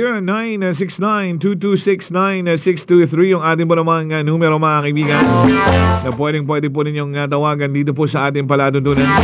0969-226-9623 yung ating po namang numero mga kaibigan na pwede po ninyong tawagan dito po sa ating palatuntunan.